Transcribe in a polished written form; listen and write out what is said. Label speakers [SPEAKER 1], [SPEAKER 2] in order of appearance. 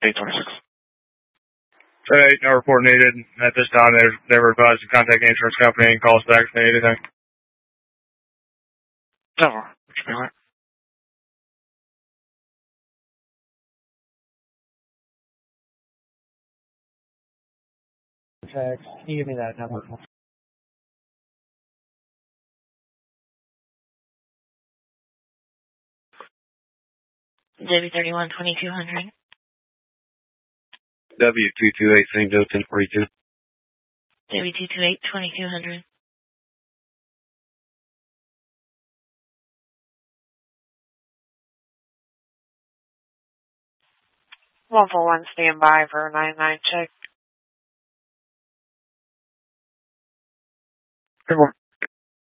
[SPEAKER 1] 826.
[SPEAKER 2] Hey, no report needed. At this time, they were advised to contact the insurance company and call us back if they need anything.
[SPEAKER 1] Never. What you be like?
[SPEAKER 3] Text. Can you give me that number?
[SPEAKER 4] W31-2200.
[SPEAKER 5] W228 St. Joe 1042.
[SPEAKER 4] W228-2200.
[SPEAKER 6] One for one, stand by for a 99 check.
[SPEAKER 1] Good morning.